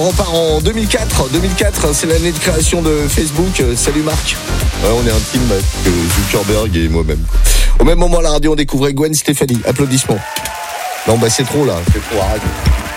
On repart en 2004. 2004, c'est l'année de création de Facebook. Salut Marc. Ouais, on est intime avec Zuckerberg et moi-même. Au même moment à la radio, on découvrait Gwen Stefani. Applaudissements. Non, c'est trop là. C'est trop, arrête.